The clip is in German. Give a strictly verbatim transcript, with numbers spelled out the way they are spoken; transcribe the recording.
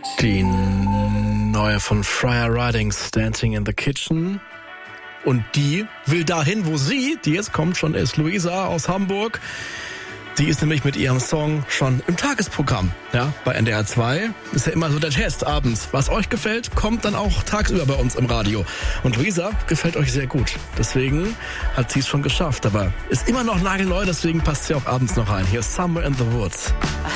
Die neue von Friar Ridings, Dancing in the Kitchen. Und die will dahin, wo sie, die jetzt kommt schon, ist Luisa aus Hamburg. Die ist nämlich mit ihrem Song schon im Tagesprogramm, ja, bei N D R zwei. Ist ja immer so der Test abends. Was euch gefällt, kommt dann auch tagsüber bei uns im Radio. Und Luisa gefällt euch sehr gut. Deswegen hat sie es schon geschafft. Aber ist immer noch nagelneu, deswegen passt sie auch abends noch rein. Hier ist Somewhere in the Woods.